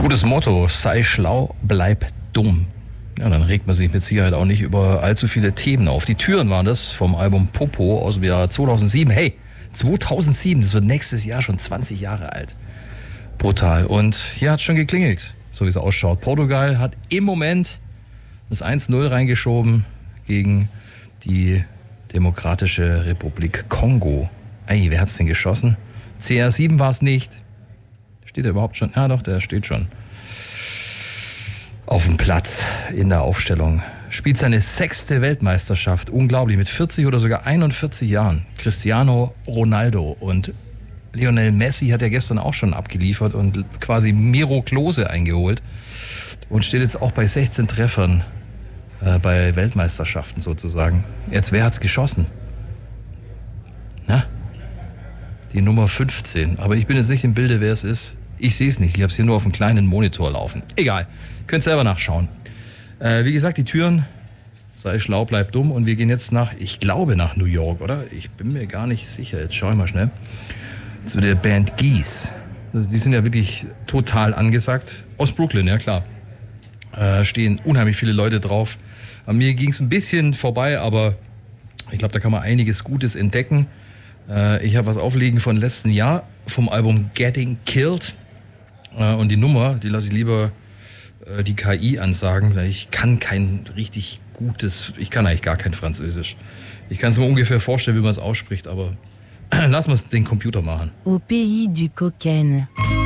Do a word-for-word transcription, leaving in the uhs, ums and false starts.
Gutes Motto, sei schlau, bleib dumm. Ja, dann regt man sich mit Sicherheit auch nicht über allzu viele Themen auf. Die Türen waren das vom Album Popo aus dem Jahr zweitausendsieben. Hey, zweitausendsieben, das wird nächstes Jahr schon zwanzig Jahre alt. Brutal. Und hier hat es schon geklingelt, so wie es ausschaut. Portugal hat im Moment das eins null reingeschoben gegen die Demokratische Republik Kongo. Ey, wer hat's denn geschossen? C R sieben war es nicht. Steht er überhaupt schon? Ja doch, der steht schon auf dem Platz in der Aufstellung. Spielt seine sechste Weltmeisterschaft. Unglaublich, mit vierzig oder sogar einundvierzig Jahren. Cristiano Ronaldo und Lionel Messi hat ja gestern auch schon abgeliefert und quasi Miro Klose eingeholt. Und steht jetzt auch bei sechzehn Treffern äh, bei Weltmeisterschaften sozusagen. Jetzt, wer hat's geschossen? Na? Die Nummer fünfzehn. Aber ich bin jetzt nicht im Bilde, wer es ist. Ich sehe es nicht. Ich habe es hier nur auf einem kleinen Monitor laufen. Egal. Könnt selber nachschauen. Äh, wie gesagt, die Türen, sei schlau, bleib dumm. Und wir gehen jetzt nach, ich glaube nach New York, oder? Ich bin mir gar nicht sicher. Jetzt schau ich mal schnell. Zu der Band Geese. Also die sind ja wirklich total angesagt. Aus Brooklyn, ja klar. Äh, stehen unheimlich viele Leute drauf. An mir ging es ein bisschen vorbei, aber ich glaube, da kann man einiges Gutes entdecken. Äh, ich habe was auflegen von letzten Jahr, vom Album Getting Killed. Äh, und die Nummer, die lasse ich lieber äh, die K I ansagen, weil ich kann kein richtig gutes, ich kann eigentlich gar kein Französisch. Ich kann es mir ungefähr vorstellen, wie man es ausspricht, aber lass mal den Computer machen. Au pays du cocaine.